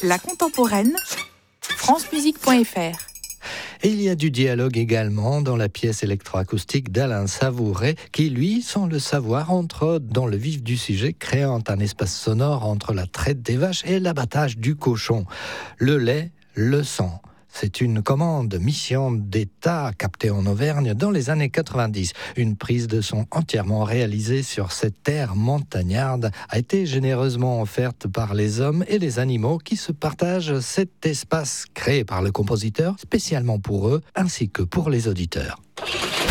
La contemporaine, francemusique.fr. Et il y a du dialogue également dans la pièce électroacoustique d'Alain Savouret qui, lui, sans le savoir, entre dans le vif du sujet, créant un espace sonore entre la traite des vaches et l'abattage du cochon. Le lait, le sang. C'est une commande mission d'État captée en Auvergne dans les années 90. Une prise de son entièrement réalisée sur cette terre montagnarde a été généreusement offerte par les hommes et les animaux qui se partagent cet espace créé par le compositeur spécialement pour eux ainsi que pour les auditeurs.